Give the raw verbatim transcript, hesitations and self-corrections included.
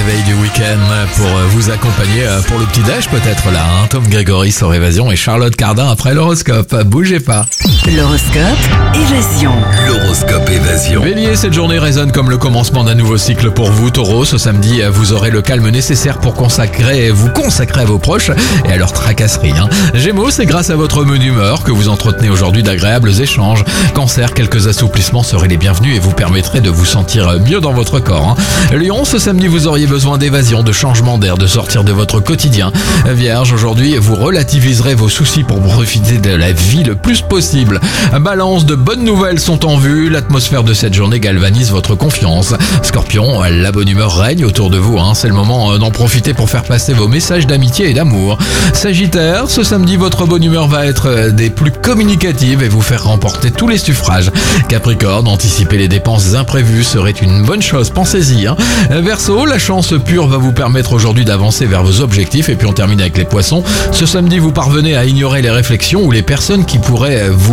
veille du week-end pour vous accompagner pour le petit déj peut-être là. Hein. Tom Grégory sur Évasion et Charlotte Cardin après l'horoscope. Bougez pas. L'horoscope Évasion. L'horoscope Évasion. Bélier, cette journée résonne comme le commencement d'un nouveau cycle pour vous. Taureau, ce samedi, vous aurez le calme nécessaire pour consacrer, vous consacrer à vos proches et à leurs tracasseries. Hein. Gémeaux, c'est grâce à votre bonne humeur que vous entretenez aujourd'hui d'agréables échanges. Cancer, quelques assouplissements seraient les bienvenus et vous permettraient de vous sentir mieux dans votre corps. Hein. Lion, ce samedi, vous auriez besoin d'évasion, de changement d'air, de sortir de votre quotidien. Vierge, aujourd'hui, vous relativiserez vos soucis pour profiter de la vie le plus possible. Balance, de bonnes nouvelles sont en vue. L'atmosphère de cette journée galvanise votre confiance. Scorpion, la bonne humeur règne autour de vous. Hein. C'est le moment d'en profiter pour faire passer vos messages d'amitié et d'amour. Sagittaire, ce samedi, votre bonne humeur va être des plus communicatives et vous faire remporter tous les suffrages. Capricorne, anticiper les dépenses imprévues serait une bonne chose, pensez-y. Hein. Verseau, la chance pure va vous permettre aujourd'hui d'avancer vers vos objectifs. Et puis on termine avec les poissons. Ce samedi, vous parvenez à ignorer les réflexions ou les personnes qui pourraient vous